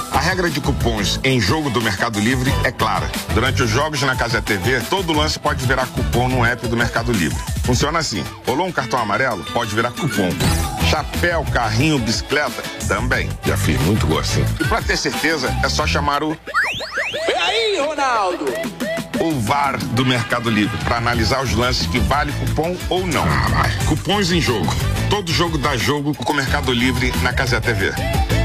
A regra de cupons em jogo do Mercado Livre é clara. Durante os jogos na Cazé TV, todo lance pode virar cupom no app do Mercado Livre. Funciona assim: rolou um cartão amarelo? Pode virar cupom. Chapéu, carrinho, bicicleta? Também. Já fiz muito gostinho. E pra ter certeza, é só chamar o... Vem aí, Ronaldo! O VAR do Mercado Livre, para analisar os lances que vale cupom ou não. Cupons em jogo. Todo jogo dá jogo com o Mercado Livre na Cazé TV.